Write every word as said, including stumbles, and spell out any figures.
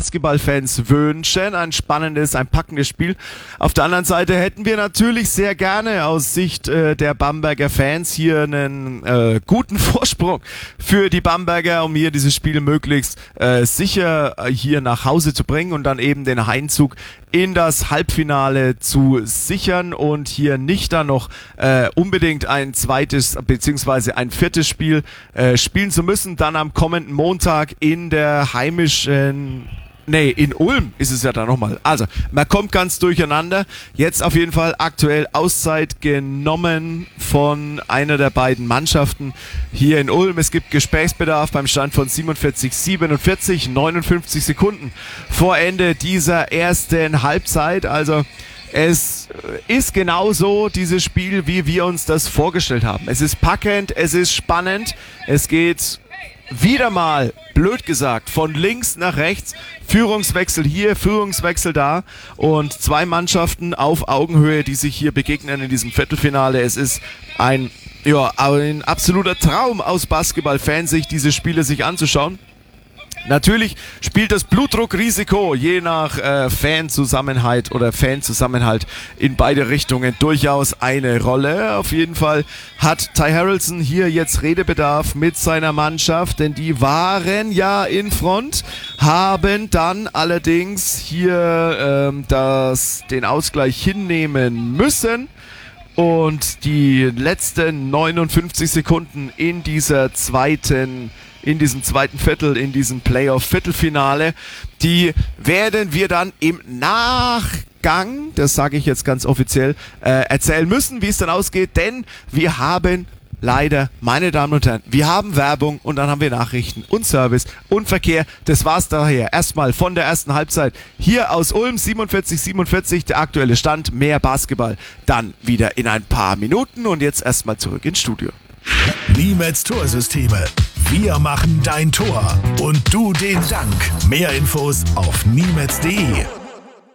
Basketballfans wünschen. Ein spannendes, ein packendes Spiel. Auf der anderen Seite hätten wir natürlich sehr gerne aus Sicht äh, der Bamberger Fans hier einen äh, guten Vorsprung für die Bamberger, um hier dieses Spiel möglichst äh, sicher äh, hier nach Hause zu bringen und dann eben den Heimzug in das Halbfinale zu sichern und hier nicht dann noch äh, unbedingt ein zweites beziehungsweise ein viertes Spiel äh, spielen zu müssen, dann am kommenden Montag in der heimischen... Nee, in Ulm ist es ja dann nochmal. Also, man kommt ganz durcheinander. Jetzt auf jeden Fall aktuell Auszeit genommen von einer der beiden Mannschaften hier in Ulm. Es gibt Gesprächsbedarf beim Stand von siebenundvierzig siebenundvierzig, neunundfünfzig Sekunden vor Ende dieser ersten Halbzeit. Also, es ist genauso dieses Spiel, wie wir uns das vorgestellt haben. Es ist packend, es ist spannend, es geht wieder mal, blöd gesagt, von links nach rechts. Führungswechsel hier, Führungswechsel da und zwei Mannschaften auf Augenhöhe, die sich hier begegnen in diesem Viertelfinale. Es ist ein, ja, ein absoluter Traum aus Basketball-Fansicht, diese Spiele sich anzuschauen. Natürlich spielt das Blutdruckrisiko je nach äh, Fanzusammenhalt oder Fanzusammenhalt in beide Richtungen durchaus eine Rolle. Auf jeden Fall hat Ty Harrelson hier jetzt Redebedarf mit seiner Mannschaft, denn die waren ja in Front, haben dann allerdings hier ähm, das, den Ausgleich hinnehmen müssen. Und die letzten neunundfünfzig Sekunden in dieser zweiten in diesem zweiten Viertel, in diesem Playoff-Viertelfinale, die werden wir dann im Nachgang, das sage ich jetzt ganz offiziell, äh, erzählen müssen, wie es dann ausgeht, denn wir haben leider, meine Damen und Herren, wir haben Werbung und dann haben wir Nachrichten und Service und Verkehr. Das war's daher erstmal von der ersten Halbzeit hier aus Ulm, siebenundvierzig siebenundvierzig, der aktuelle Stand, mehr Basketball dann wieder in ein paar Minuten und jetzt erstmal zurück ins Studio. Niemets Torsysteme. Wir machen dein Tor und du den Dank. Mehr Infos auf niemets punkt de.